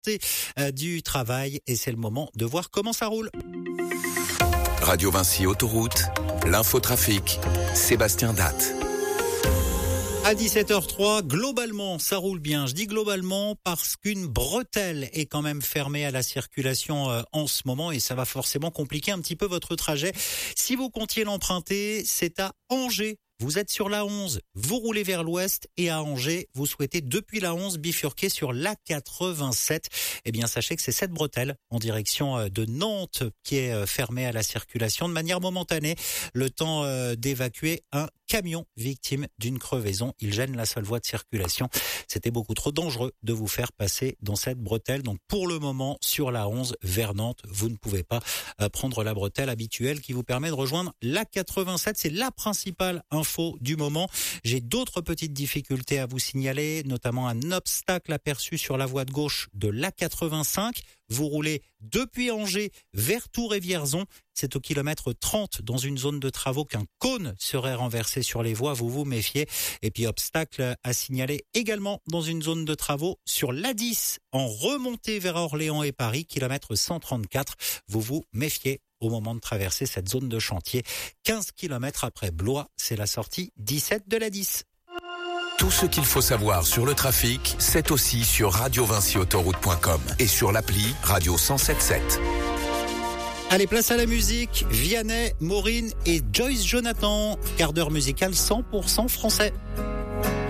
sortez du travail et c'est le moment de voir comment ça roule. Radio Vinci Autoroute, l'infotrafic, Sébastien Datte. À 17h03, globalement, ça roule bien. Je dis globalement parce qu'une bretelle est quand même fermée à la circulation en ce moment et ça va forcément compliquer un petit peu votre trajet. Si vous comptiez l'emprunter, c'est à Angers. Vous êtes sur la 11, vous roulez vers l'ouest et à Angers, vous souhaitez depuis la 11 bifurquer sur la 87. Eh bien, sachez que c'est cette bretelle en direction de Nantes qui est fermée à la circulation de manière momentanée. Le temps d'évacuer un camion victime d'une crevaison. Il gêne la seule voie de circulation. C'était beaucoup trop dangereux de vous faire passer dans cette bretelle. Donc, pour le moment, sur la 11 vers Nantes, vous ne pouvez pas prendre la bretelle habituelle qui vous permet de rejoindre la 87. C'est la principale info du moment. J'ai d'autres petites difficultés à vous signaler, notamment un obstacle aperçu sur la voie de gauche de l'A85. Vous roulez depuis Angers vers Tours et Vierzon. C'est au kilomètre 30 dans une zone de travaux qu'un cône serait renversé sur les voies. Vous vous méfiez. Et puis obstacle à signaler également dans une zone de travaux sur l'A10 en remontée vers Orléans et Paris, kilomètre 134. Vous vous méfiez au moment de traverser cette zone de chantier. 15 km après Blois, c'est la sortie 17 de l'A10. Tout ce qu'il faut savoir sur le trafic, c'est aussi sur radiovinciautoroute.com et sur l'appli Radio 107.7. Allez, place à la musique. Vianney, Maureen et Joyce Jonathan. Quart d'heure musical 100% français.